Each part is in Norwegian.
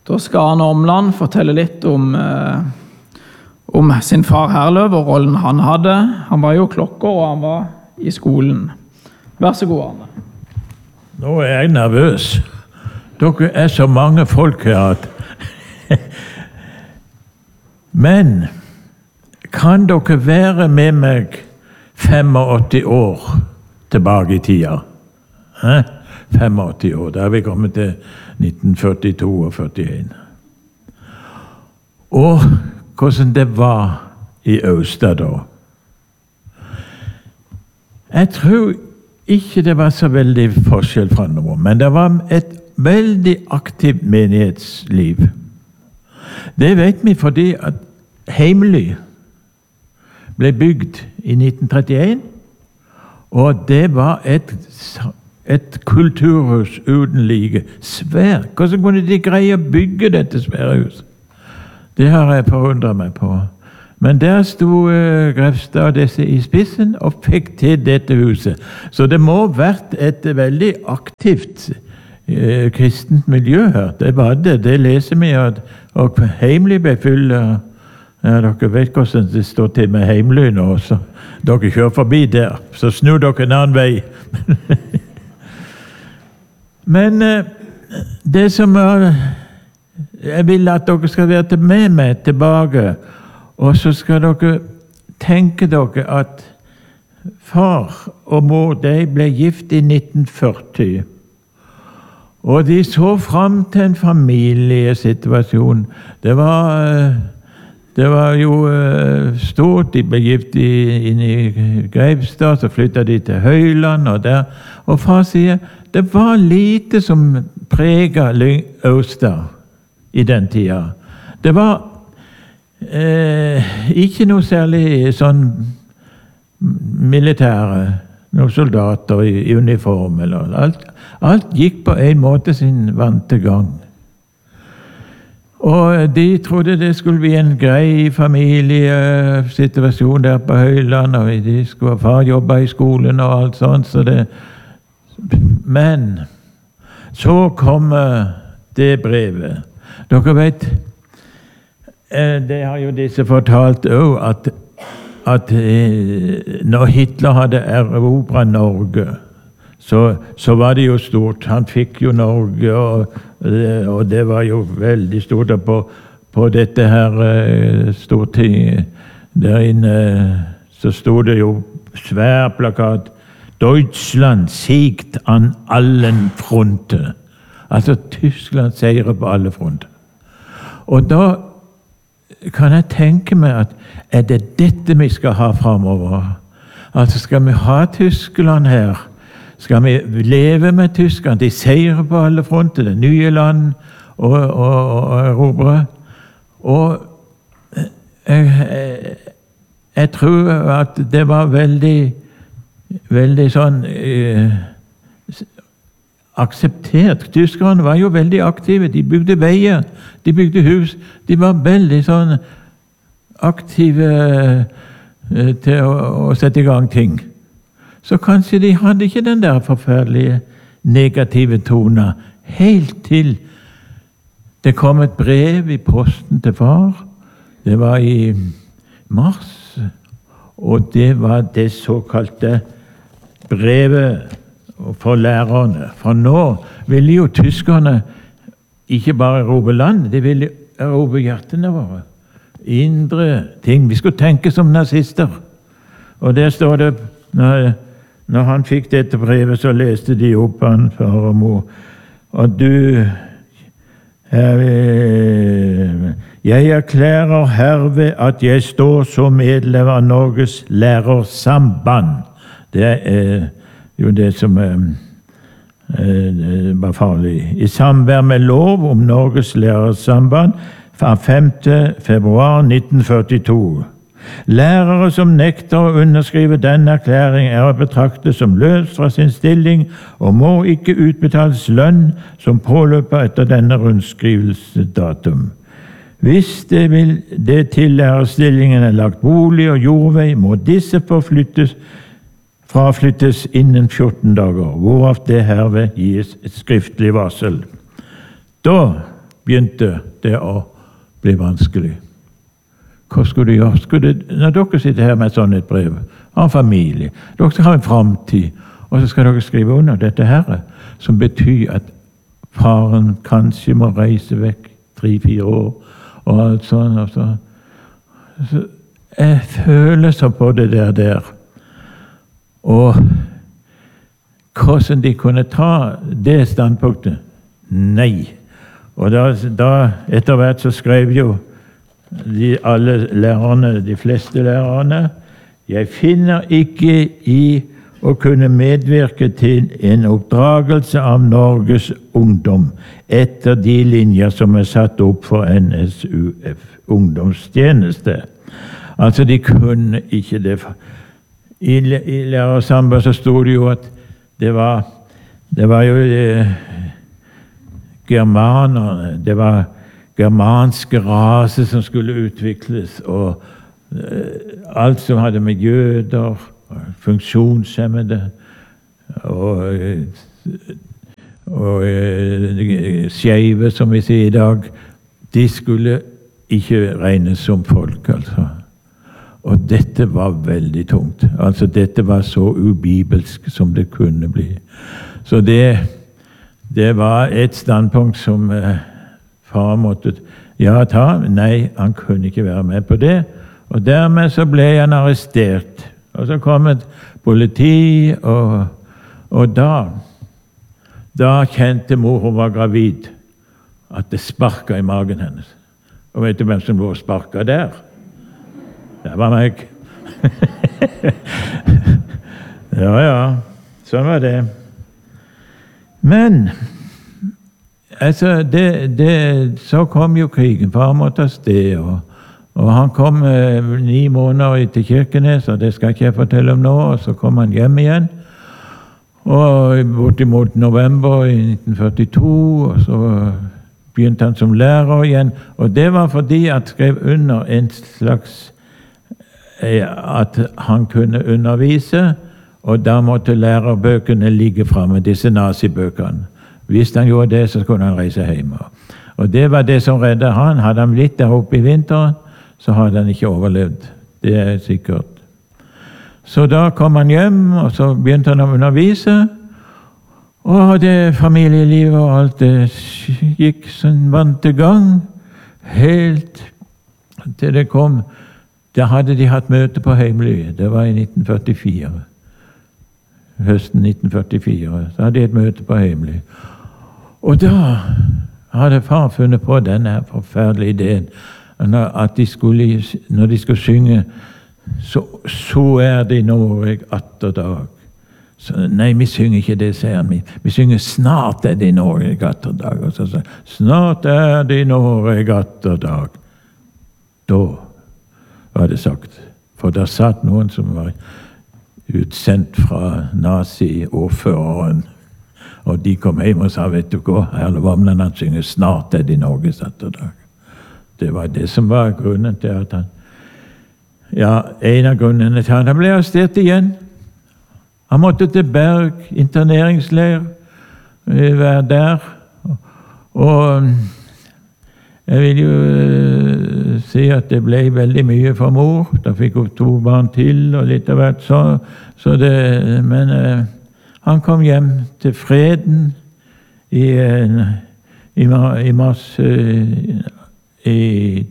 Da skal Arne Omland fortelle litt om sin far Herløv og rollen han hadde. Han var jo klokker, og han var i skolen. Vær så god, Arne. Nå er jeg nervøs. Dere er så mange folk her at Men kan dere være med meg 85 år tilbake i tida? 85 år, da er vi kommet til 1942 og 41. Og hvordan det var i Austad da. Jeg tror ikke det var så veldig forskjell fra nå, men det var et veldig aktivt menighetsliv. Det vet vi fordi at Heimly ble bygd i 1931, og det var et kulturhus uten like. Svært. Hvordan kunne de greie å bygge dette svære huset? Det har jeg forundret meg på. Men der sto Grefstad og disse i spissen og fikk til dette huset. Så det må ha vært et veldig aktivt kristent miljø her. Det var det. Det leser vi at Heimly ble full. Dere vet hvordan det står til med Heimly nå, så dere kjører forbi der. Så snur dere en annen vei. Men det som jeg vil at dere skal være med meg tilbake, og så skal dere tenke dere at far og mor de ble gift i 1940. Og de så frem til en familiesituasjon. Det var jo stort. De ble gift inn i Greivstad, så flyttet de til Høyland, og far sier, det var lite som preget Austad i den tida. Det var ikke noe særlig sånn militære, noen soldater i uniform, eller alt gikk på en måte sin vante gang. Og de trodde det skulle bli en grei familiesituasjon der på Høyland, og de skulle ha far jobbe i skolen og alt sånt, men så kommer det brevet. Dere vet, det har jo disse fortalt også, at når Hitler hadde erobret Norge, så var det jo stort. Han fikk jo Norge, og det var jo veldig stort. På dette her Stortinget der inne, så stod det jo svær plakat, Deutschland siegt an allen fronter. Altså Tyskland seirer på alle fronter. Og da kan jeg tenke meg at er det dette vi skal ha fremover? Altså skal vi ha Tyskland her? Skal vi leve med Tyskland? De seirer på alle fronter, det nye land og erobre. Og jeg tror at det var veldig sånn akseptert. Tyskerne var jo veldig aktive. De bygde veier, de bygde hus. De var veldig sånn aktive til å sette i gang ting. Så kanskje de hadde ikke den der forferdelige negative tonen helt til det kom et brev i posten til far. Det var i mars, og det var det såkalte brevet for lærerne. For nå ville jo tyskerne ikke bare erobre land, de ville erobre hjertene våre. Indre ting. Vi skulle tenke som nazister. Og der står det, når han fikk dette brevet, så leste de opp han, far og mor. Og du, jeg erklærer herved at jeg står som medlem av Norges lærersamband. Det er jo det som var farlig. I samvær med lov om Norges lærersamband fra 5. februar 1942. Lærere som nekter å underskrive denne erklæring er å betrakte som løs fra sin stilling og må ikke utbetales lønn som påløper etter denne rundskrivelsedatum. Hvis det til lærerstillingen er lagt bolig og jordvei, må disse fraflyttes innen 14 dager, hvorav det herved gis et skriftlig varsel. Da begynte det å bli vanskelig. Hva skulle du gjøre? Når dere sitter her med sånn et brev, har en familie, dere skal ha en fremtid, og så skal dere skrive under dette her, som betyr at faren kanskje må reise vekk 3-4 år, og alt sånn, og så. Så jeg føler så på det der. Og hvordan de kunne ta det standpunktet? Nei. Og da etter hvert så skrev jo alle lærerne, de fleste lærerne, jeg finner ikke i å kunne medvirke til en oppdragelse av Norges ungdom etter de linjer som satt opp for NSUF, ungdomstjeneste. Altså, de kunne ikke det. I lærersamband så stod det jo at det var jo germanerne, det var germanske rase som skulle utvikles, og alt som hadde med jøder, funksjonshemmede og skeive, som vi sier i dag, de skulle ikke regnes som folk, altså. Og dette var veldig tungt. Altså, dette var så ubibelsk som det kunne bli. Så det var et standpunkt som far måtte ta. Nei, han kunne ikke være med på det. Og dermed så ble han arrestert. Og så kom et politi, og da kjente mor, hun var gravid, at det sparket i magen hennes. Og vet du hvem som lå og sparket der? Det var meg. Ja, sånn var det. Men, altså, så kom jo krigen. Far måtte av sted, og han kom 9 måneder til Kirkenes, og det skal ikke jeg fortelle om nå, og så kom han hjem igjen. Og bortimot november i 1942, og så begynte han som lærer igjen. Og det var fordi han skrev under en slags at han kunne undervise, og da måtte lærerbøkene ligge fremme, disse nazibøkene. Hvis han gjorde det, så kunne han reise hjem. Og det var det som redde han. Hadde han blitt der oppe i vinteren, så hadde han ikke overlevd. Det er sikkert. Så da kom han hjem, og så begynte han å undervise, og det familielivet og alt det gikk sånn vante gang, helt til det kom. Da hadde de hatt møte på Heimly. Det var i 1944. Høsten 1944. Så hadde de et møte på Heimly. Og da hadde far funnet på denne forferdelige ideen, at når de skulle synge, så er det Norge atter dag. Så, nei, vi synger ikke det, sier han. Vi synger snart er det Norge atter dag. Og så sier snart er det Norge atter dag. Da var det sagt. For der satt noen som var utsendt fra nazi-ordføreren, og de kom hjem og sa, vet du hva, Herle Vamland, han synger snart er det Norges atterdag. Det var det som var grunnen til at han, en av grunnene til at han ble arrestert igjen. Han måtte til Berg, interneringsleir, være der, og jeg vil jo si at det ble veldig mye for mor. Da fikk hun 2 barn til, og litt av hvert men han kom hjem til Freden i mars i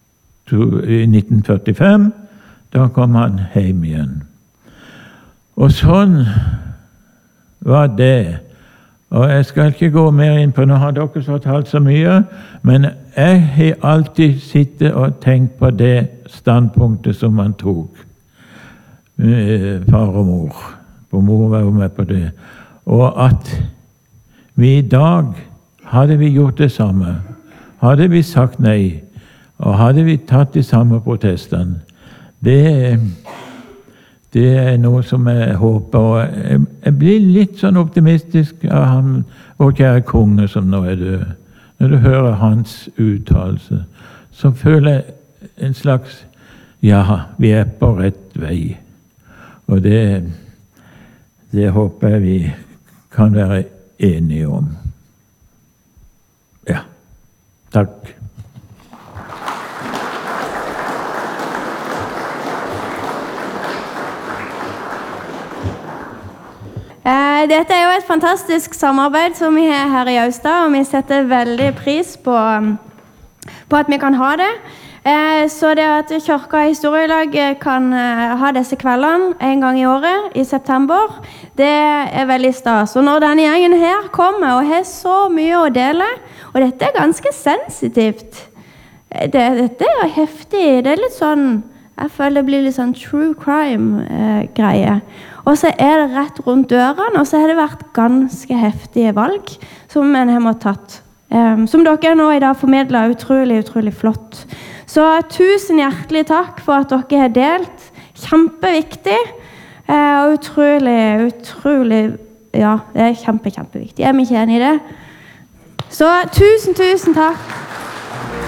1945. Da kom han hjem igjen. Og sånn var det. Og jeg skal ikke gå mer inn på, nå har dere fortalt så mye, men jeg har alltid sittet og tenkt på det standpunktet som man tok, far og mor. For mor var jo med på det. Og at vi i dag, hadde vi gjort det samme, hadde vi sagt nei, og hadde vi tatt de samme protestene, det er noe som jeg håper, og jeg blir litt sånn optimistisk av han, vår kjære konge som nå er død. Når du hører hans uttalelse, så føler jeg en slags, vi er på rett vei. Og det håper jeg vi kan være enige om. Ja, Takk. Dette jo et fantastisk samarbeid som vi har her i Austad, og vi setter veldig pris på at vi kan ha det. Så det at Kirka Historielag kan ha disse kveldene en gang i året, i september, det veldig stas. Og når denne gjengen her kommer og har så mye å dele, og dette ganske sensitivt, dette heftig, det litt sånn, jeg føler det blir litt sånn true crime-greie. Og så det rett rundt dørene, og så har det vært ganske heftige valg som en har måttet tatt. Som dere nå i dag formidler utrolig, utrolig flott. Så tusen hjertelig takk for at dere har delt. Kjempeviktig. Og utrolig, ja, det kjempeviktig. Vi ikke enige i det? Så tusen takk.